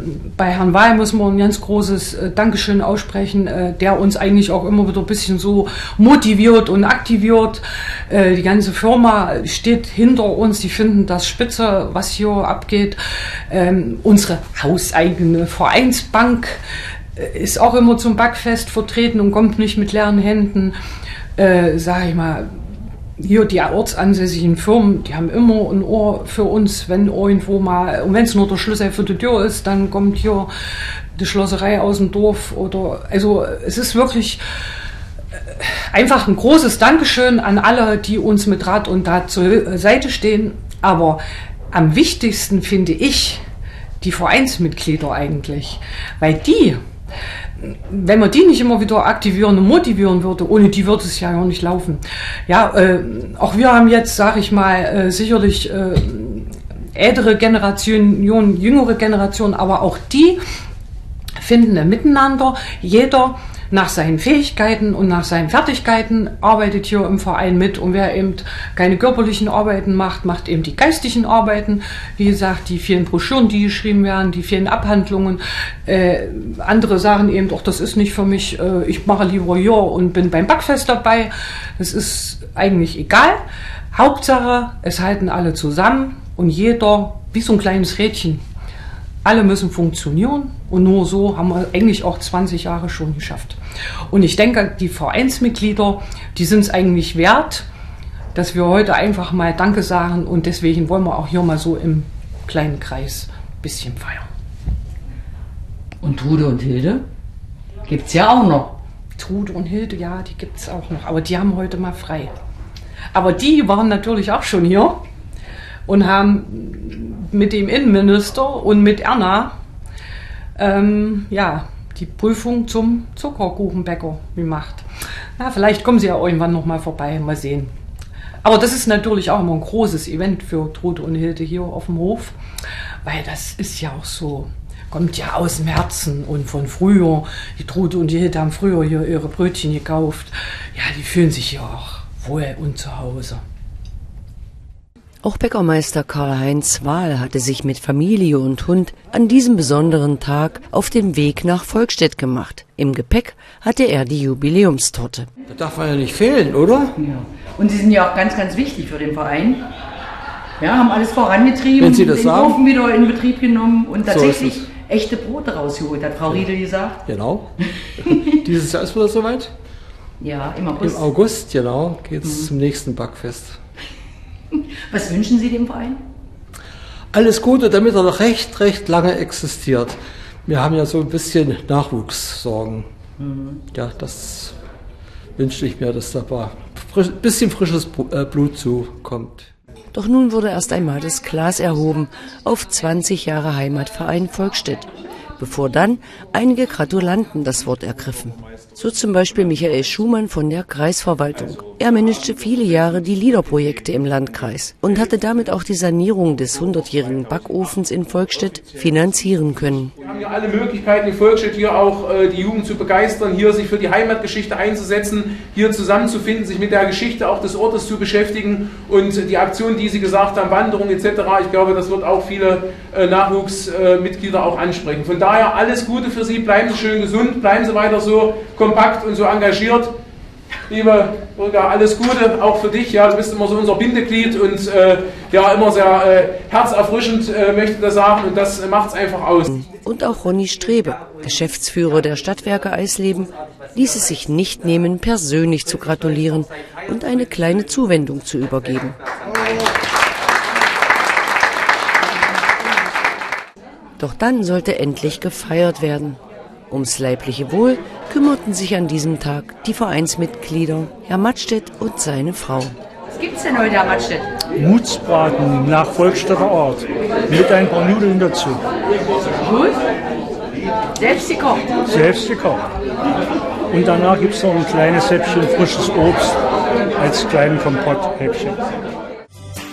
bei Herrn Wahl muss man ein ganz großes Dankeschön aussprechen, der uns eigentlich auch immer wieder ein bisschen so motiviert und aktiviert. Die ganze Firma steht hinter uns, die finden das spitze, was hier abgeht. Unsere hauseigene Vereinsbank ist auch immer zum Backfest vertreten und kommt nicht mit leeren Händen. Sag ich mal, hier die ortsansässigen Firmen, die haben immer ein Ohr für uns, wenn irgendwo mal, und wenn es nur der Schlüssel für die Tür ist, dann kommt hier die Schlosserei aus dem Dorf oder, also es ist wirklich einfach ein großes Dankeschön an alle, die uns mit Rat und Tat zur Seite stehen. Aber am wichtigsten finde ich die Vereinsmitglieder eigentlich, weil die, wenn man die nicht immer wieder aktivieren und motivieren würde, ohne die würde es ja gar nicht laufen. Ja, auch wir haben jetzt, sage ich mal, sicherlich ältere Generationen, jüngere Generationen, aber auch die finden ein Miteinander. Jeder nach seinen Fähigkeiten und nach seinen Fertigkeiten arbeitet hier im Verein mit. Und wer eben keine körperlichen Arbeiten macht, macht eben die geistigen Arbeiten. Wie gesagt, die vielen Broschüren, die geschrieben werden, die vielen Abhandlungen. Andere sagen eben, doch, das ist nicht für mich, ich mache lieber hier und bin beim Backfest dabei. Das ist eigentlich egal. Hauptsache, es halten alle zusammen und jeder, wie so ein kleines Rädchen. Alle müssen funktionieren und nur so haben wir eigentlich auch 20 Jahre schon geschafft. Und ich denke, die Vereinsmitglieder, die sind es eigentlich wert, dass wir heute einfach mal Danke sagen und deswegen wollen wir auch hier mal so im kleinen Kreis ein bisschen feiern. Und Trude und Hilde gibt es ja auch noch. Trude und Hilde, ja, die gibt es auch noch, aber die haben heute mal frei. Aber die waren natürlich auch schon hier und haben mit dem Innenminister und mit Erna die Prüfung zum Zuckerkuchenbäcker gemacht. Na, vielleicht kommen sie ja irgendwann noch mal vorbei, mal sehen. Aber das ist natürlich auch immer ein großes Event für Trude und Hilde hier auf dem Hof, weil das ist ja auch so, kommt ja aus dem Herzen und von früher. Die Trude und die Hilde haben früher hier ihre Brötchen gekauft. Ja, die fühlen sich ja auch wohl und zu Hause. Auch Bäckermeister Karl-Heinz Wahl hatte sich mit Familie und Hund an diesem besonderen Tag auf den Weg nach Volkstedt gemacht. Im Gepäck hatte er die Jubiläumstorte. Das darf man ja nicht fehlen, oder? Ja. Und Sie sind ja auch ganz, ganz wichtig für den Verein. Ja, haben alles vorangetrieben, wenn Sie das den sagen. Ofen wieder in Betrieb genommen und tatsächlich so echte Brote rausgeholt, hat Frau Riedel gesagt. Genau. Dieses Jahr ist wieder soweit. Ja, im August. Im August, genau, geht es zum nächsten Backfest. Was wünschen Sie dem Verein? Alles Gute, damit er noch recht lange existiert. Wir haben ja so ein bisschen Nachwuchssorgen. Ja, das wünsche ich mir, dass da ein bisschen frisches Blut zukommt. Doch nun wurde erst einmal das Glas erhoben auf 20 Jahre Heimatverein Volkstedt, bevor dann einige Gratulanten das Wort ergriffen. So zum Beispiel Michael Schumann von der Kreisverwaltung. Er managte viele Jahre die LEADER-Projekte im Landkreis und hatte damit auch die Sanierung des 100-jährigen Backofens in Volkstedt finanzieren können. Wir haben ja alle Möglichkeiten in Volkstedt hier auch die Jugend zu begeistern, hier sich für die Heimatgeschichte einzusetzen, hier zusammenzufinden, sich mit der Geschichte auch des Ortes zu beschäftigen und die Aktion, die Sie gesagt haben, Wanderung etc., ich glaube, das wird auch viele Nachwuchsmitglieder auch ansprechen. Von daher alles Gute für Sie, bleiben Sie schön gesund, bleiben Sie weiter so kompakt und so engagiert. Liebe Olga, alles Gute, auch für dich. Ja, du bist immer so unser Bindeglied und immer sehr herzerfrischend, möchte ich das sagen. Und das macht es einfach aus. Und auch Ronny Strebe, Geschäftsführer der Stadtwerke Eisleben, ließ es sich nicht nehmen, persönlich zu gratulieren und eine kleine Zuwendung zu übergeben. Doch dann sollte endlich gefeiert werden. Ums leibliche Wohl kümmerten sich an diesem Tag die Vereinsmitglieder, Herr Mattstedt und seine Frau. Was gibt's denn heute, Herr Mattstedt? Mutzbraten nach Volkstedter Art, mit ein paar Nudeln dazu. Gut. Selbst gekocht? Selbst gekocht. Und danach gibt es noch ein kleines Häppchen frisches Obst als kleinen Kompotthäppchen.